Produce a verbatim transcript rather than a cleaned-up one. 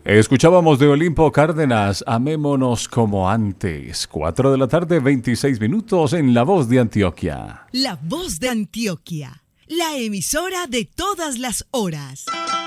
Escuchábamos de Olimpo Cárdenas, Amémonos como antes. Cuatro de la tarde, veintiséis minutos en La Voz de Antioquia. La Voz de Antioquia, la emisora de todas las horas.